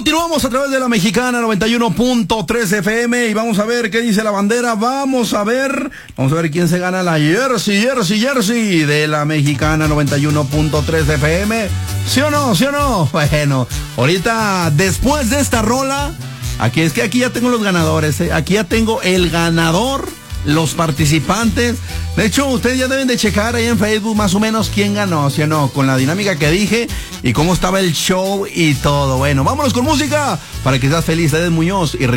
Continuamos a través de la Mexicana 91.3 FM y vamos a ver qué dice la bandera. Vamos a ver quién se gana la jersey de la Mexicana 91.3 FM. ¿Sí o no? ¿Sí o no? Bueno, ahorita después de esta rola, aquí ya tengo los ganadores, aquí ya tengo el ganador, los participantes. De hecho, ustedes ya deben de checar ahí en Facebook más o menos quién ganó, ¿sí o no? Con la dinámica que dije y cómo estaba el show y todo. Bueno, vámonos con música para que seas feliz. Ed Muñoz y